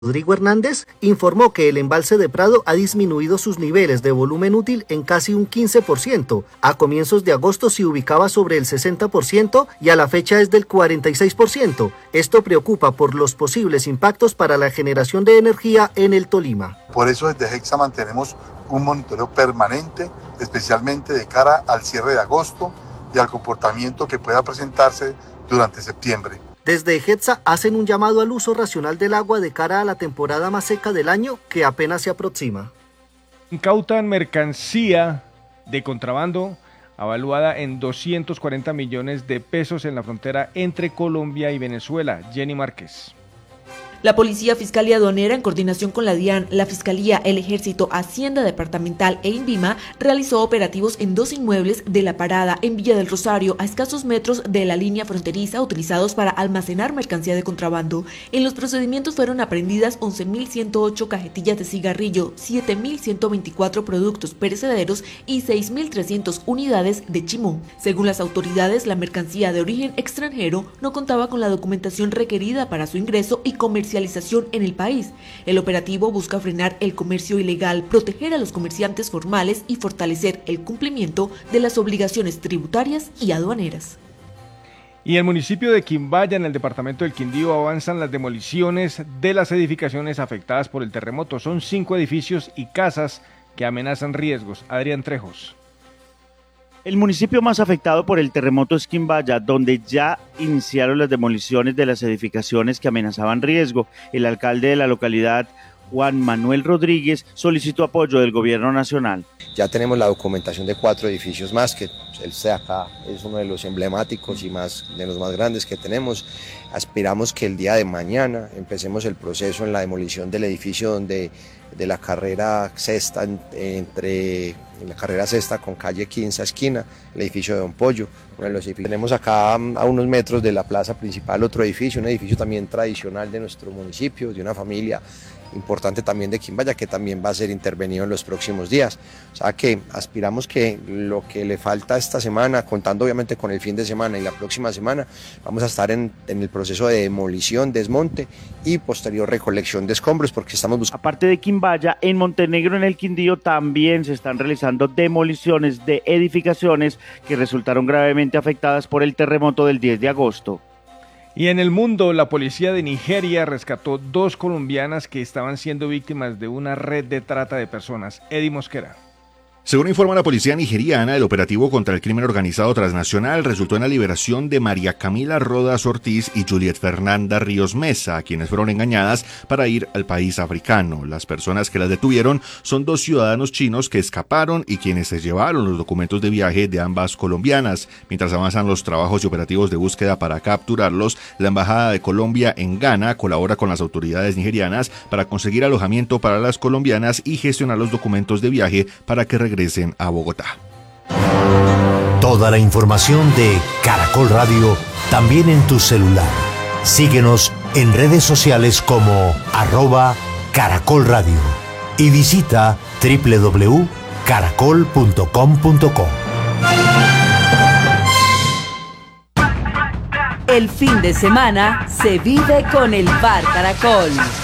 Rodrigo Hernández, informó que el embalse de Prado ha disminuido sus niveles de volumen útil en casi un 15%. A comienzos de agosto se ubicaba sobre el 60% y a la fecha es del 46%. Esto preocupa por los posibles impactos para la generación de energía en el Tolima. Por eso desde Hexa mantenemos un monitoreo permanente, especialmente de cara al cierre de agosto y al comportamiento que pueda presentarse durante septiembre. Desde Hexa hacen un llamado al uso racional del agua de cara a la temporada más seca del año que apenas se aproxima. Incautan mercancía de contrabando avaluada en 240 millones de pesos en la frontera entre Colombia y Venezuela. Jenny Márquez. La Policía Fiscal y Aduanera, en coordinación con la DIAN, la Fiscalía, el Ejército, Hacienda Departamental e INVIMA, realizó operativos en 2 inmuebles de La Parada, en Villa del Rosario, a escasos metros de la línea fronteriza, utilizados para almacenar mercancía de contrabando. En los procedimientos fueron aprehendidas 11.108 cajetillas de cigarrillo, 7.124 productos perecederos y 6.300 unidades de chimón. Según las autoridades, la mercancía de origen extranjero no contaba con la documentación requerida para su ingreso y comercialización en el país. El operativo busca frenar el comercio ilegal, proteger a los comerciantes formales y fortalecer el cumplimiento de las obligaciones tributarias y aduaneras. Y en el municipio de Quimbaya, en el departamento del Quindío, avanzan las demoliciones de las edificaciones afectadas por el terremoto. Son 5 edificios y casas que amenazan riesgos. Adrián Trejos. El municipio más afectado por el terremoto es Quimbaya, donde ya iniciaron las demoliciones de las edificaciones que amenazaban riesgo. El alcalde de la localidad, Juan Manuel Rodríguez, solicitó apoyo del gobierno nacional. Ya tenemos la documentación de 4 edificios más, que el de acá es uno de los emblemáticos y de los más grandes que tenemos. Aspiramos que el día de mañana empecemos el proceso en la demolición del edificio de la carrera sexta, entre la carrera sexta con calle 15 esquina, el edificio de Don Pollo, uno de los edificios. Tenemos acá a unos metros de la plaza principal otro edificio, un edificio también tradicional de nuestro municipio, de una familia importante también de Quimbaya, que también va a ser intervenido en los próximos días. O sea que aspiramos que lo que le falta esta semana, contando obviamente con el fin de semana y la próxima semana, vamos a estar en el proceso de demolición, desmonte y posterior recolección de escombros, porque estamos buscando. Aparte de Quimbaya, en Montenegro, en el Quindío, también se están realizando demoliciones de edificaciones que resultaron gravemente afectadas por el terremoto del 10 de agosto. Y en el mundo, la policía de Nigeria rescató 2 colombianas que estaban siendo víctimas de una red de trata de personas. Eddie Mosquera. Según informa la policía nigeriana, el operativo contra el crimen organizado transnacional resultó en la liberación de María Camila Rodas Ortiz y Juliet Fernanda Ríos Mesa, quienes fueron engañadas para ir al país africano. Las personas que las detuvieron son 2 ciudadanos chinos que escaparon y quienes se llevaron los documentos de viaje de ambas colombianas. Mientras avanzan los trabajos y operativos de búsqueda para capturarlos, la Embajada de Colombia en Ghana colabora con las autoridades nigerianas para conseguir alojamiento para las colombianas y gestionar los documentos de viaje para que regresen a Bogotá. Toda la información de Caracol Radio también en tu celular. Síguenos en redes sociales como @Caracol Radio y visita www.caracol.com.co. El fin de semana se vive con el Bar Caracol.